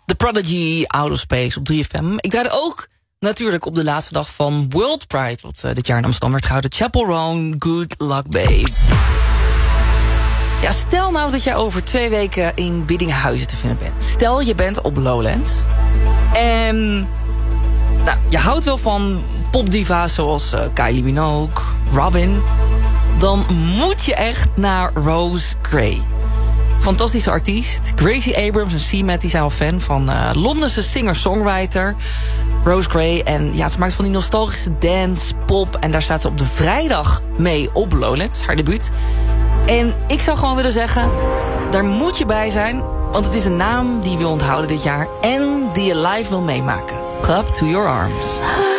The Prodigy, Out of Space op 3FM. Ik draaide ook natuurlijk op de laatste dag van World Pride, wat dit jaar in Amsterdam werd gehouden. Chapel Roan, Good Luck Babe. Ja, stel nou dat jij over 2 weken in Biddinghuizen te vinden bent. Stel je bent op Lowlands. En nou, je houdt wel van popdiva's zoals Kylie Minogue, Robin. Dan moet je echt naar Rose Gray. Fantastische artiest. Gracie Abrams en C-Matt die zijn al fan van Londense singer-songwriter Rose Gray. En ja, ze maakt van die nostalgische dance, pop. En daar staat ze op de vrijdag mee op Lowlands, haar debuut. En ik zou gewoon willen zeggen, daar moet je bij zijn. Want het is een naam die je wil onthouden dit jaar. En die je live wil meemaken. Clap to your arms.